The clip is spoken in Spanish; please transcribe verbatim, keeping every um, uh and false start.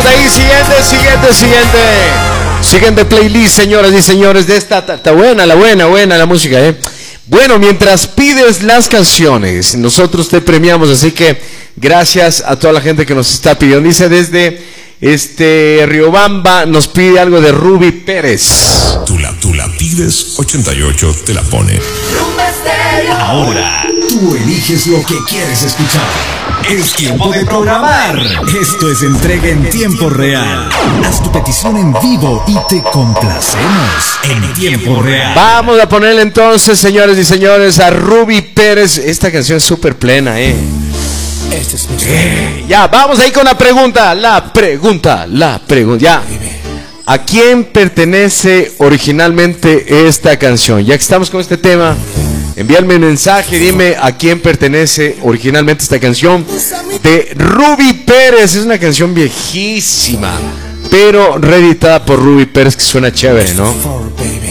Vamos ahí, siguiente, siguiente, siguiente. Siguiente playlist, señoras y señores, de esta, está buena, la buena, buena la música, eh. Bueno, mientras pides las canciones, nosotros te premiamos, así que gracias a toda la gente que nos está pidiendo. Dice desde este Riobamba, nos pide algo de Ruby Pérez. Tú la, tú la pides, ochenta y ocho te la pone. Ahora, tú eliges lo que quieres escuchar. Es tiempo de programar. Esto es entrega en tiempo real. Haz tu petición en vivo y te complacemos en tiempo real. Vamos a ponerle entonces, señores y señores, a Ruby Pérez. Esta canción es súper plena, eh. Este es mi eh, ya, vamos ahí con la pregunta. La pregunta, la pregunta. Ya. ¿A quién pertenece originalmente esta canción? Ya que estamos con este tema, envíame un mensaje, dime a quién pertenece originalmente esta canción de Ruby Pérez. Es una canción viejísima, pero reeditada por Ruby Pérez, que suena chévere, ¿no?